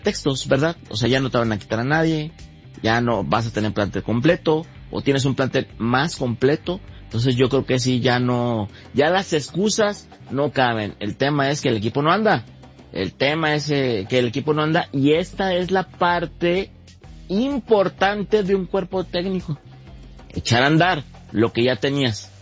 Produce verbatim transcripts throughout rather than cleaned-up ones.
textos, ¿verdad? O sea, ya no te van a quitar a nadie, ya no vas a tener plantel completo, o tienes un plantel más completo. Entonces yo creo que sí, ya no, ya las excusas no caben. El tema es que el equipo no anda. El tema es eh, que el equipo no anda, y esta es la parte importante de un cuerpo técnico. Echar a andar lo que ya tenías.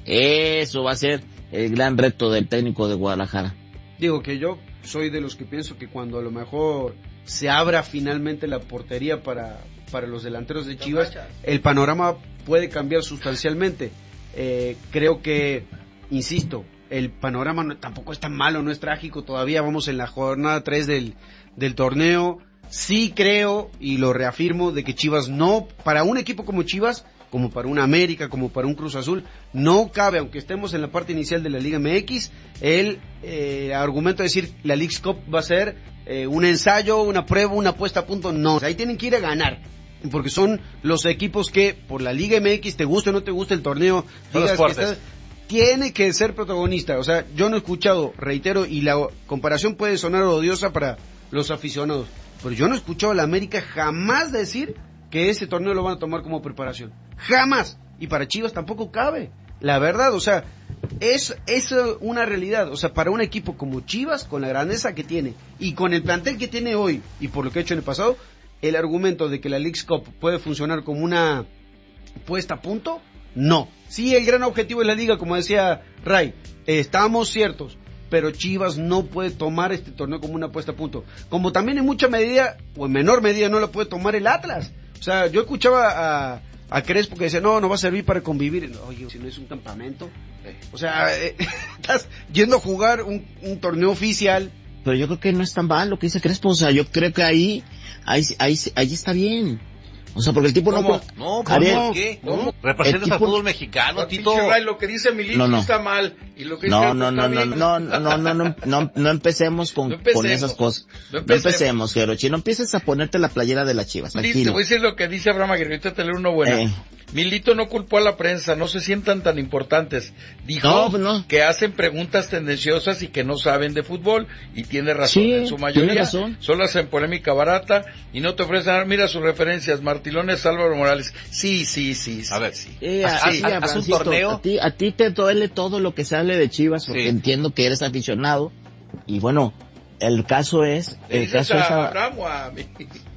Eso va a ser el gran reto del técnico de Guadalajara. Digo que yo soy de los que pienso que cuando a lo mejor se abra finalmente la portería para, para los delanteros de Chivas, el panorama puede cambiar sustancialmente. Eh, creo que, insisto, el panorama no, tampoco es tan malo, no es trágico, todavía vamos en la jornada tres del, del torneo. Sí creo, y lo reafirmo, de que Chivas no, para un equipo como Chivas, como para un América, como para un Cruz Azul, no cabe, aunque estemos en la parte inicial de la Liga M X, el eh, argumento de decir la Leagues Cup va a ser eh, un ensayo, una prueba, una puesta a punto. No, o sea, ahí tienen que ir a ganar, porque son los equipos que por la Liga M X, te guste o no te guste el torneo, digas que está, tiene que ser protagonista. O sea, yo no he escuchado, reitero, y la comparación puede sonar odiosa para los aficionados, pero yo no he escuchado a la América jamás decir que ese torneo lo van a tomar como preparación. Jamás. Y para Chivas tampoco cabe. La verdad, o sea, es, es una realidad. O sea, para un equipo como Chivas, con la grandeza que tiene y con el plantel que tiene hoy y por lo que ha hecho en el pasado, el argumento de que la Leagues Cup puede funcionar como una puesta a punto, no. Sí, el gran objetivo de la liga, como decía Ray, eh, estamos ciertos, pero Chivas no puede tomar este torneo como una puesta a punto. Como también en mucha medida, o en menor medida, no lo puede tomar el Atlas. O sea, yo escuchaba a, a Crespo que decía, no, no va a servir para convivir. Oye, si no es un campamento. O sea, eh, estás yendo a jugar un, un torneo oficial. Pero yo creo que no es tan mal lo que dice Crespo. O sea, yo creo que ahí, ahí, ahí, ahí está bien. O sea, porque el tipo ¿Cómo? no... No, ¿cómo? ¿Qué? ¿Cómo? Representas tipo... al fútbol mexicano, Tito. Ray, lo que dice Milito no, no. está mal. Y lo que no, dice no, no, no, no, no, no, no, no, no, no empecemos con, no empecemos, con esas cosas. No empecemos, no empecemos Gerochi. No empieces a ponerte la playera de las Chivas. Tranquilo. Te voy a decir lo que dice Abraham Aguirre. Te leo uno bueno. Eh. Milito no culpó a la prensa, no se sientan tan importantes. Dijo no, no. que hacen preguntas tendenciosas y que no saben de fútbol, y tiene razón, sí, en su mayoría razón. solo hacen polémica barata y no te ofrecen, mira sus referencias, Martilones, Álvaro Morales. Sí, sí, sí. sí a ver, sí. Eh, así, haz un torneo. A ti, a ti te duele todo lo que se hable de Chivas, porque sí. entiendo que eres aficionado, y bueno, el caso es... El caso a es a... Abraham o a mí?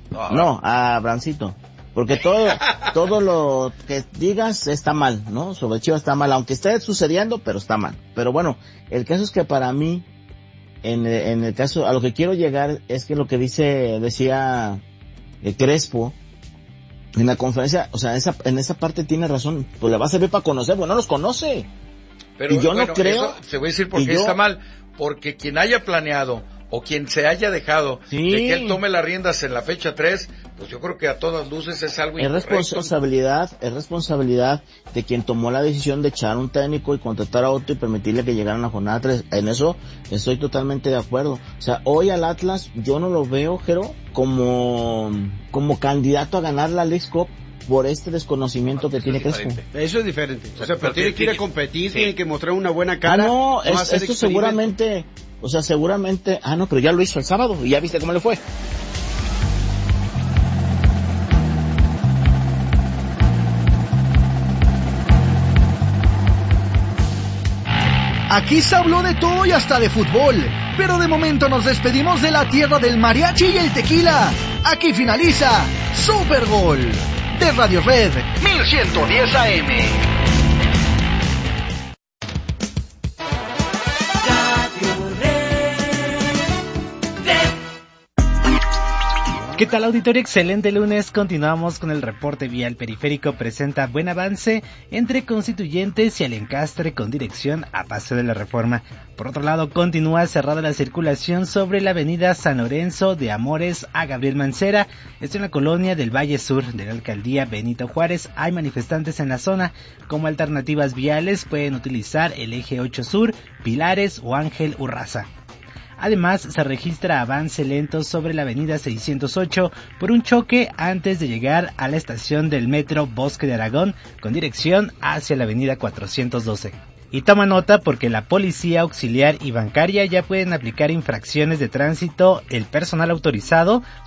No, a Abrancito. Porque todo, todo lo que digas está mal, ¿no? Sobre Chivas está mal, aunque esté sucediendo, pero está mal. Pero bueno, el caso es que para mí, en, en el caso, a lo que quiero llegar es que lo que dice, decía eh, Crespo, en la conferencia, o sea, esa, en esa parte tiene razón, pues le va a servir para conocer, bueno, no los conoce. Pero y yo bueno, no creo... Eso, te voy a decir por qué yo, está mal, porque quien haya planeado o quien se haya dejado sí. de que él tome las riendas en la fecha tres, pues yo creo que a todas luces es algo es incorrecto. responsabilidad, es responsabilidad de quien tomó la decisión de echar un técnico y contratar a otro y permitirle que llegara a la jornada tres. En eso estoy totalmente de acuerdo. O sea, hoy al Atlas yo no lo veo, Jero, como, como candidato a ganar la Leagues Cup por este desconocimiento que tiene Crespo. Eso es diferente. O sea, pero tiene que ir a competir, sí. tiene que mostrar una buena cara. Ah, no, es, esto seguramente, o sea, seguramente, ah, no, pero ya lo hizo el sábado y ya viste cómo le fue. Aquí se habló de todo y hasta de fútbol, pero de momento nos despedimos de la tierra del mariachi y el tequila. Aquí finaliza Super Gol de Radio Red mil ciento diez A M. ¿Qué tal, auditorio? Excelente lunes. Continuamos con el reporte vial. Periférico presenta buen avance entre Constituyentes y el encastre con dirección a Paseo de la Reforma. Por otro lado, continúa cerrada la circulación sobre la avenida San Lorenzo de Amores a Gabriel Mancera. Esto en la colonia del Valle Sur de la alcaldía Benito Juárez. Hay manifestantes en la zona. Como alternativas viales pueden utilizar el eje ocho Sur, Pilares o Ángel Urraza. Además, se registra avance lento sobre la avenida seiscientos ocho por un choque antes de llegar a la estación del metro Bosque de Aragón con dirección hacia la avenida cuatrocientos doce. Y toma nota porque la policía auxiliar y bancaria ya pueden aplicar infracciones de tránsito el personal autorizado